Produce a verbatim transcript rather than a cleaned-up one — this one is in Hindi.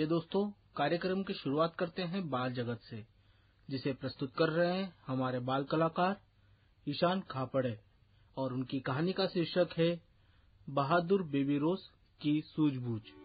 दोस्तों, कार्यक्रम की शुरुआत करते हैं बाल जगत से, जिसे प्रस्तुत कर रहे हैं हमारे बाल कलाकार ईशान खापड़े और उनकी कहानी का शीर्षक है बहादुर बेबी रोज की सूझबूझ।